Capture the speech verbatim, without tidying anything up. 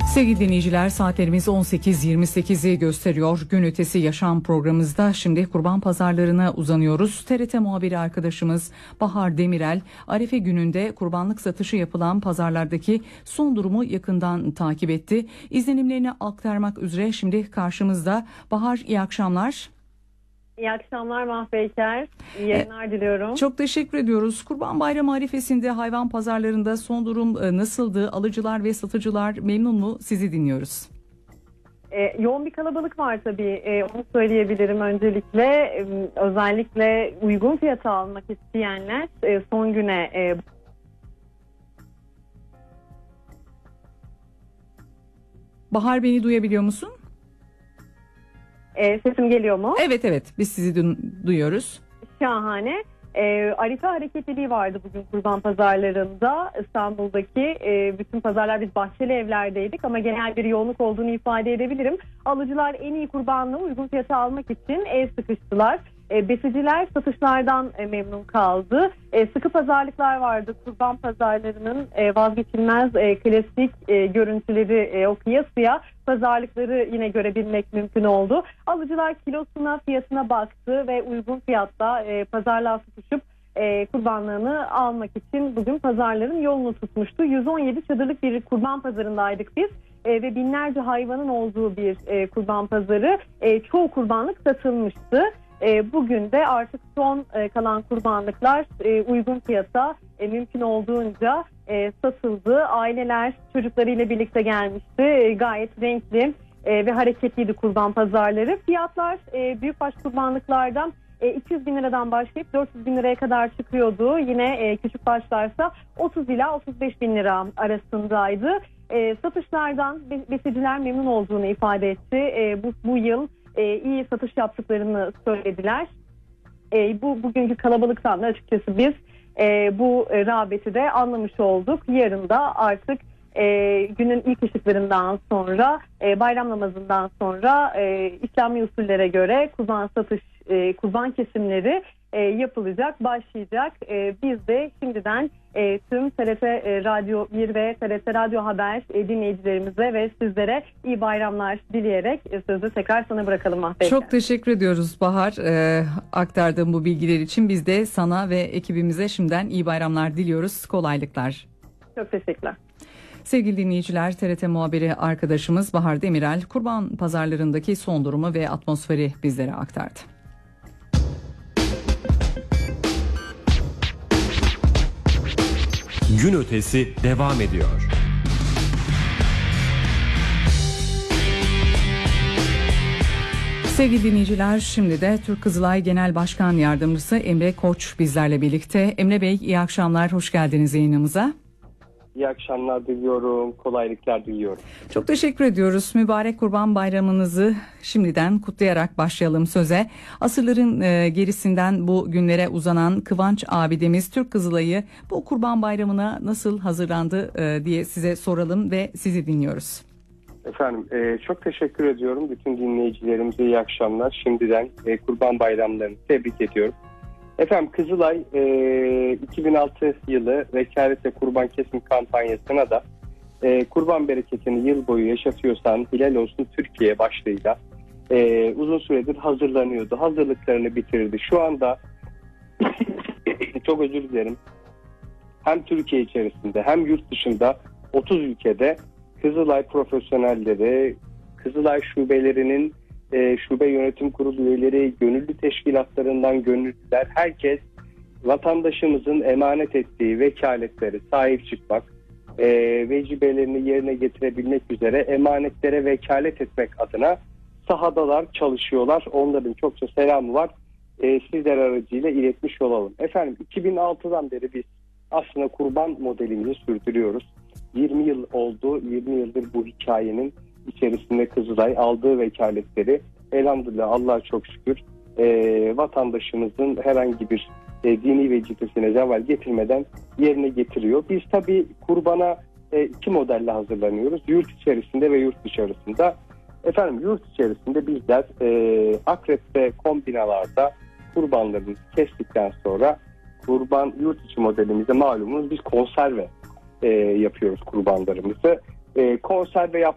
Sevgili dinleyiciler, saatlerimiz on sekiz yirmi sekizi gösteriyor. Gün ötesi yaşam programımızda şimdi kurban pazarlarına uzanıyoruz. T R T muhabiri arkadaşımız Bahar Demirel, Arefe gününde kurbanlık satışı yapılan pazarlardaki son durumu yakından takip etti. İzlenimlerini aktarmak üzere şimdi karşımızda. Bahar, iyi akşamlar. İyi akşamlar Mahpeyker. İyi yayınlar e, diliyorum. Çok teşekkür ediyoruz. Kurban Bayramı arifesinde hayvan pazarlarında son durum nasıldı? Alıcılar ve satıcılar memnun mu? Sizi dinliyoruz. E, yoğun bir kalabalık var tabii. E, onu söyleyebilirim öncelikle. E, özellikle uygun fiyata almak isteyenler e, son güne... E, Bahar, beni duyabiliyor musun? E, sesim geliyor mu? Evet evet, biz sizi du- duyuyoruz. Şahane. E, Arife hareketliliği vardı bugün kurban pazarlarında. İstanbul'daki e, bütün pazarlar, biz bahçeli evlerdeydik ama genel bir yoğunluk olduğunu ifade edebilirim. Alıcılar en iyi kurbanlığı uygun fiyata almak için el sıkıştılar. E, besiciler satışlardan e, memnun kaldı. E, sıkı pazarlıklar vardı. Kurban pazarlarının e, vazgeçilmez e, klasik e, görüntüleri e, o kıyasıya pazarlıkları yine görebilmek mümkün oldu. Alıcılar kilosuna, fiyatına baktı ve uygun fiyatta e, pazarlığa tutuşup e, kurbanlığını almak için bugün pazarların yolunu tutmuştu. yüz on yedi çadırlık bir kurban pazarındaydık biz. E, ve binlerce hayvanın olduğu bir e, kurban pazarı. E, çoğu kurbanlık satılmıştı. E, bugün de artık son e, kalan kurbanlıklar e, uygun fiyata e, mümkün olduğunca e, satıldı. Aileler çocuklarıyla birlikte gelmişti. E, gayet renkli e, ve hareketliydi kurban pazarları. Fiyatlar e, büyükbaş kurbanlıklardan e, iki yüz bin liradan başlayıp dört yüz bin liraya kadar çıkıyordu. Yine e, küçük başlarsa otuz ila otuz beş bin lira arasındaydı. E, satışlardan besiciler memnun olduğunu ifade etti. E, bu, bu yıl e, iyi satış yaptıklarını söylediler. E, bu bugünkü kalabalıktan da açıkçası biz e, bu e, rağbeti de anlamış olduk. Yarın da artık e, günün ilk ışıklarından sonra, e, bayram namazından sonra e, İslami usullere göre kurban satış, e, kurban kesimleri e, yapılacak, başlayacak. E, biz de şimdiden e, tüm T R T e, Radyo bir ve T R T Radyo Haber e, dinleyicilerimize ve sizlere iyi bayramlar dileyerek e, sözü tekrar sana bırakalım Mahpeyker. Çok teşekkür ediyoruz Bahar, e, aktardığım bu bilgiler için. Biz de sana ve ekibimize şimdiden iyi bayramlar diliyoruz. Kolaylıklar. Çok teşekkürler. Sevgili dinleyiciler, T R T muhabiri arkadaşımız Bahar Demirel kurban pazarlarındaki son durumu ve atmosferi bizlere aktardı. Gün ötesi devam ediyor. Sevgili dinleyiciler, şimdi de Türk Kızılay Genel Başkan Yardımcısı Emre Koç bizlerle birlikte. Emre Bey, iyi akşamlar, hoş geldiniz yayınımıza. İyi akşamlar diliyorum, kolaylıklar diliyorum. Çok teşekkür ediyoruz. Mübarek Kurban Bayramınızı şimdiden kutlayarak başlayalım söze. Asırların gerisinden bu günlere uzanan Kıvanç abidemiz Türk Kızılay'ı bu Kurban Bayramı'na nasıl hazırlandı diye size soralım ve sizi dinliyoruz. Efendim e, çok teşekkür ediyorum. Bütün dinleyicilerimize iyi akşamlar. Şimdiden e, Kurban Bayramlarını tebrik ediyorum. Efendim Kızılay e, iki bin altı yılı Vekalete Kurban Kesim kampanyasına da e, kurban bereketini yıl boyu yaşatıyorsan helal olsun Türkiye başlığıyla e, uzun süredir hazırlanıyordu. Hazırlıklarını bitirdi. Şu anda çok özür dilerim. Hem Türkiye içerisinde hem yurt dışında otuz ülkede Kızılay profesyonelleri, Kızılay şubelerinin e, şube yönetim kurulu üyeleri, gönüllü teşkilatlarından gönüllüler, herkes vatandaşımızın emanet ettiği vekaletleri sahip çıkmak, e, vecibelerini yerine getirebilmek üzere emanetlere vekalet etmek adına sahadalar, çalışıyorlar. Onların çokça selamı var. E, sizler aracıyla iletmiş olalım. Efendim iki bin altıdan beri biz aslında kurban modelimizi sürdürüyoruz. yirmi yıl oldu. yirmi yıldır bu hikayenin içerisinde Kızılay aldığı vekaletleri elhamdülillah Allah'a çok şükür e, vatandaşımızın herhangi bir e, dini vecibesine zeval getirmeden yerine getiriyor. Biz tabii kurbana e, iki modelle hazırlanıyoruz. Yurt içerisinde ve yurt dışarısında. Efendim yurt içerisinde bizler e, Akrep ve kombinalarda kurbanlarımızı kestikten sonra kurban yurt içi modelimizde malumunuz biz konserve e, yapıyoruz kurbanlarımızı. E, konserve yaptık.